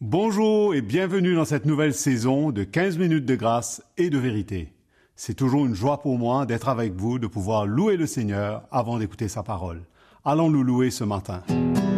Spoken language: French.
Bonjour et bienvenue dans cette nouvelle saison de 15 minutes de grâce et de vérité. C'est toujours une joie pour moi d'être avec vous, de pouvoir louer le Seigneur avant d'écouter sa parole. Allons nous louer ce matin.